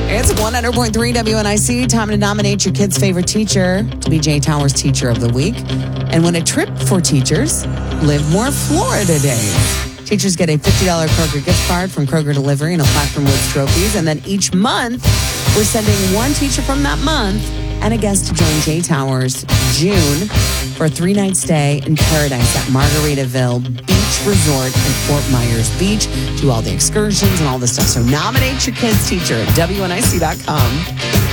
It's 100.3 WNIC. Time to nominate your kid's favorite teacher to be Jay Towers Teacher of the Week. And win a trip for teachers. Live More Florida Days. Teachers get a $50 Kroger gift card from Kroger Delivery and a plaque from Woods Trophies. And then each month, we're sending one teacher from that month and a guest to join Jay Towers June for a 3-night stay in paradise at Margaritaville Beach Resort in Fort Myers Beach. Do all the excursions and all this stuff. So nominate your kid's teacher at WNIC.com.